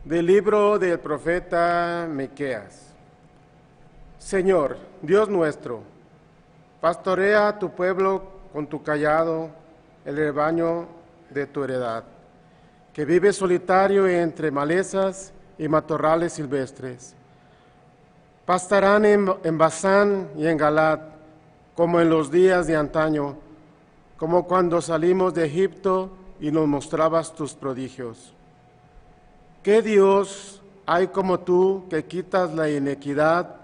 Del libro del profeta Miqueas. Señor, Dios nuestro, pastorea a tu pueblo con tu cayado, el rebaño de tu heredad, que vive solitario entre malezas y matorrales silvestres. Pastarán en Basán y en Galad, como en los días de antaño, como cuando salimos de Egipto y nos mostrabas tus prodigios. ¿Qué Dios hay como tú que quitas la inequidad